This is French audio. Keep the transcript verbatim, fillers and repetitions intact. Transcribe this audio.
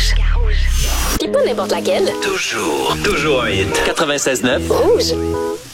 Rouge. Puis pas n'importe laquelle. Toujours, toujours un hit. quatre-vingt-seize neuf. Rouge.